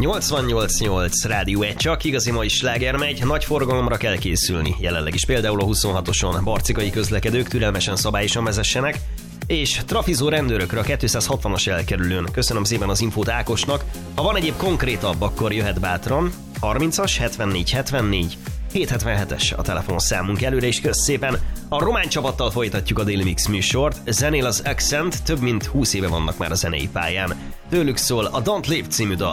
88.8 Rádió 1, csak igazi mai sláger megy, nagy forgalomra kell készülni. Jelenleg is például a 26-oson barcikai közlekedők türelmesen szabályosan vezessenek, és trafizó rendőrökre a 260-as elkerülőn. Köszönöm szépen az infót Ákosnak. Ha van egyéb konkrétabb, akkor jöhet bátran. 30-as, 74 74 777-es a telefonszámunk. Előre is kösz szépen. A román csapattal folytatjuk a Daily Mix műsort. Zenél az Accent, több mint 20 éve vannak már a zenei pályán. Tőlük szól a Don't Live című dal.